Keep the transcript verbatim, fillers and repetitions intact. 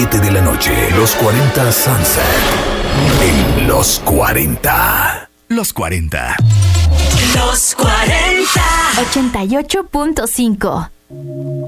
de la noche, los cuarenta Sunset. En los cuarenta. Los cuarenta. Los cuarenta. ochenta y ocho punto cinco.